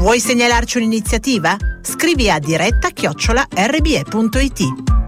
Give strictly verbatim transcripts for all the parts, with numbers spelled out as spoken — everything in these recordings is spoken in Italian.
Vuoi segnalarci un'iniziativa? Scrivi a diretta chiocciola erre bi e punto it.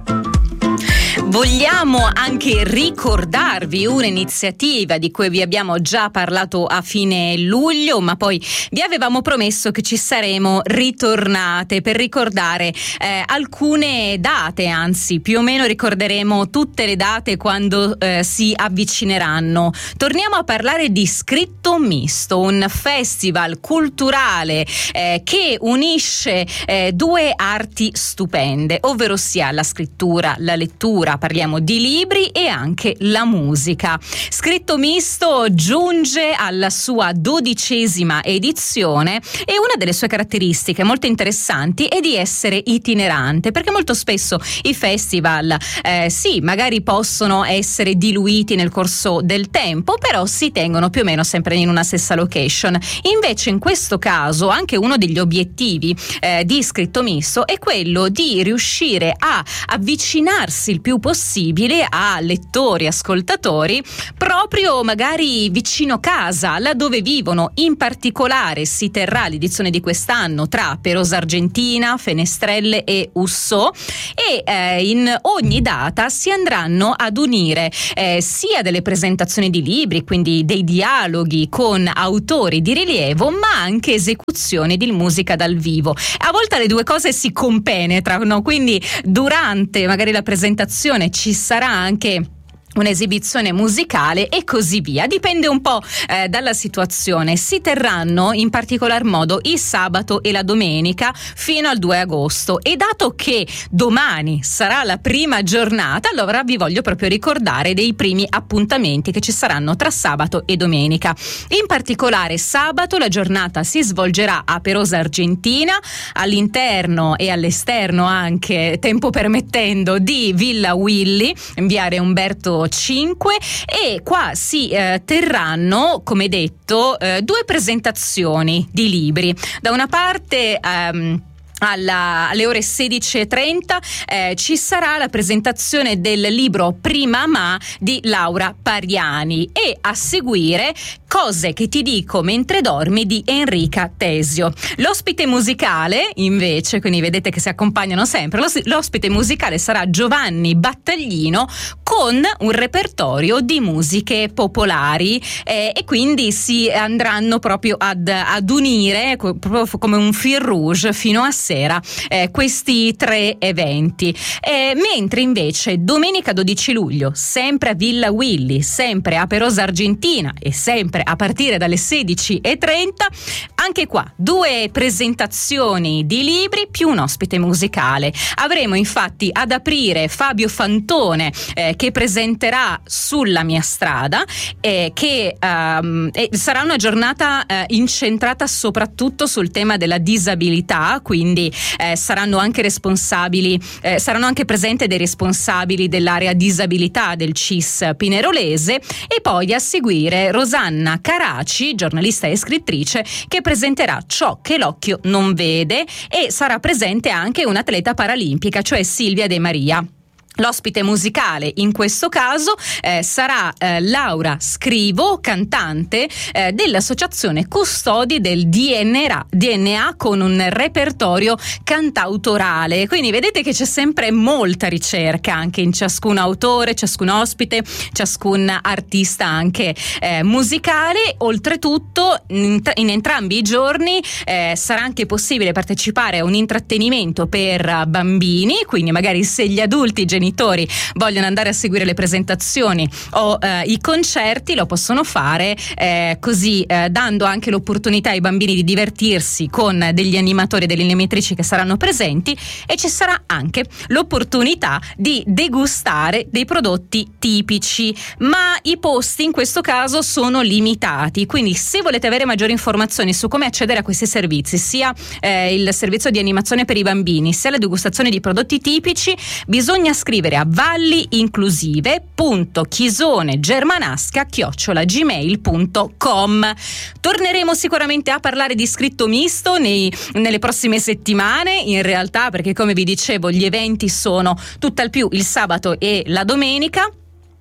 Vogliamo anche ricordarvi un'iniziativa di cui vi abbiamo già parlato a fine luglio, ma poi vi avevamo promesso che ci saremo ritornate per ricordare eh, alcune date, anzi più o meno ricorderemo tutte le date quando eh, si avvicineranno. Torniamo a parlare di Scritto Misto, un festival culturale eh, che unisce eh, due arti stupende, ovvero sia la scrittura, la lettura. Parliamo di libri e anche la musica. Scritto Misto giunge alla sua dodicesima edizione e una delle sue caratteristiche molto interessanti è di essere itinerante, perché molto spesso i festival eh, sì, magari possono essere diluiti nel corso del tempo, però si tengono più o meno sempre in una stessa location. Invece in questo caso anche uno degli obiettivi eh, di Scritto Misto è quello di riuscire a avvicinarsi il più possibile a lettori, ascoltatori, proprio magari vicino casa, là dove vivono. In particolare si terrà l'edizione di quest'anno tra Perosa Argentina, Fenestrelle e Ussò, e eh, in ogni data si andranno ad unire eh, sia delle presentazioni di libri, quindi dei dialoghi con autori di rilievo, ma anche esecuzioni di musica dal vivo. A volte le due cose si compenetrano, quindi durante magari la presentazione ci sarà anche un'esibizione musicale e così via, dipende un po' eh, dalla situazione. Si terranno in particolar modo il sabato e la domenica fino al due agosto, e dato che domani sarà la prima giornata, allora vi voglio proprio ricordare dei primi appuntamenti che ci saranno tra sabato e domenica. In particolare sabato la giornata si svolgerà a Perosa Argentina, all'interno e all'esterno anche, tempo permettendo, di Villa Willy in viale Umberto cinque, e qua si eh, terranno, come detto, eh, due presentazioni di libri. Da una parte ehm, Alla, alle ore sedici e trenta eh, ci sarà la presentazione del libro Prima Ma di Laura Pariani, e a seguire Cose che ti dico mentre dormi di Enrica Tesio. L'ospite musicale invece, quindi vedete che si accompagnano sempre, l'ospite musicale sarà Giovanni Battaglino con un repertorio di musiche popolari eh, e quindi si andranno proprio ad, ad unire proprio come un fil rouge fino a sera eh, questi tre eventi. Eh, mentre invece domenica dodici luglio, sempre a Villa Willy, sempre a Perosa Argentina e sempre a partire dalle sedici e trenta, anche qua due presentazioni di libri più un ospite musicale. Avremo infatti ad aprire Fabio Fantone eh, che presenterà Sulla mia strada, eh, che um, eh, sarà una giornata eh, incentrata soprattutto sul tema della disabilità, quindi eh, saranno anche responsabili eh, saranno anche presenti dei responsabili dell'area disabilità del C I S Pinerolese, e poi a seguire Rosanna Caraci, giornalista e scrittrice, che presenterà Ciò che l'occhio non vede, e sarà presente anche un'atleta paralimpica, cioè Silvia De Maria. L'ospite musicale in questo caso eh, sarà eh, Laura Scrivo, cantante eh, dell'associazione Custodi del D N A, D N A con un repertorio cantautorale. Quindi vedete che c'è sempre molta ricerca anche in ciascun autore, ciascun ospite, ciascun artista anche eh, musicale. Oltretutto in, in entrambi i giorni eh, sarà anche possibile partecipare a un intrattenimento per bambini, quindi magari se gli adulti genitori vogliono andare a seguire le presentazioni o eh, i concerti, lo possono fare eh, così eh, dando anche l'opportunità ai bambini di divertirsi con degli animatori e delle animatrici che saranno presenti, e ci sarà anche l'opportunità di degustare dei prodotti tipici, ma i posti in questo caso sono limitati, quindi se volete avere maggiori informazioni su come accedere a questi servizi, sia eh, il servizio di animazione per i bambini sia la degustazione di prodotti tipici, bisogna scrivere a valliinclusive punto chisonegermanasca chiocciola gmail punto com. Torneremo sicuramente a parlare di Scritto Misto nei, nelle prossime settimane, in realtà, perché come vi dicevo gli eventi sono tutt'al più il sabato e la domenica.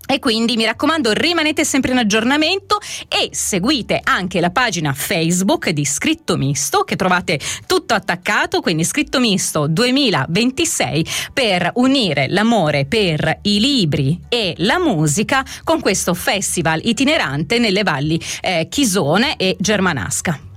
E quindi mi raccomando, rimanete sempre in aggiornamento e seguite anche la pagina Facebook di Scritto Misto, che trovate tutto attaccato, quindi Scritto Misto duemilaventisei, per unire l'amore per i libri e la musica con questo festival itinerante nelle valli eh, Chisone e Germanasca.